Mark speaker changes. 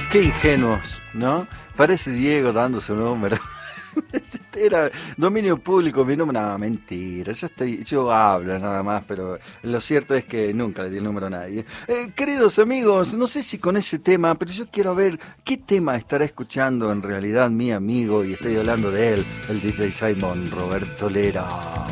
Speaker 1: Qué ingenuos, ¿no? Parece Diego dando su número. Era dominio público, mi número. No, mentira, yo hablo nada más, pero lo cierto es que nunca le di el número a nadie. Queridos amigos, no sé si con ese tema, pero yo quiero ver qué tema estará escuchando en realidad mi amigo, y estoy hablando de él, el DJ Simon Roberto Lera.